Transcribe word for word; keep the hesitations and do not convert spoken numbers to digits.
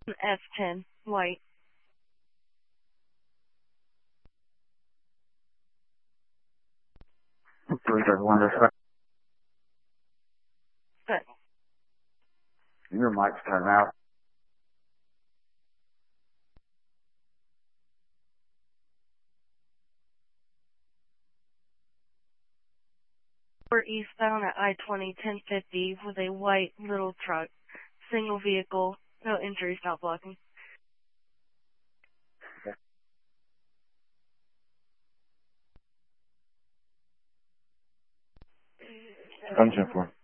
F ten, white. three thirty one, that's right. But Your mic's turned out. we're eastbound at I twenty ten fifty with a white little truck. Single vehicle, no injuries, not blocking. Come ten four.